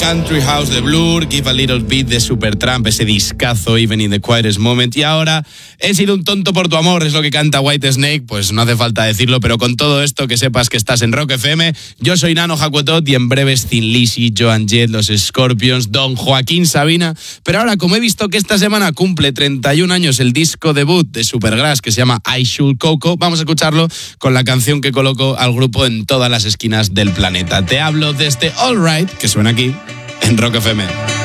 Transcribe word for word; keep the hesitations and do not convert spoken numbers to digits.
Country House de Blur, Give a Little Bit de Supertramp, ese discazo Even in the Quietest Moment. Y ahora, he sido un tonto por tu amor, es lo que canta Whitesnake. Pues no hace falta decirlo, pero con todo esto que sepas que estás en Rock F M. Yo soy Nano Jacuetot y en breves Thin Lizzy, Joan Jett, Los Scorpions, Don Joaquín Sabina. Pero ahora, como he visto que esta semana cumple treinta y un años el disco debut de Supergrass, que se llama I Should Coco, vamos a escucharlo con la canción que coloco al grupo en todas las esquinas del planeta. Te hablo de este All Right, que suena aquí en Rock F M.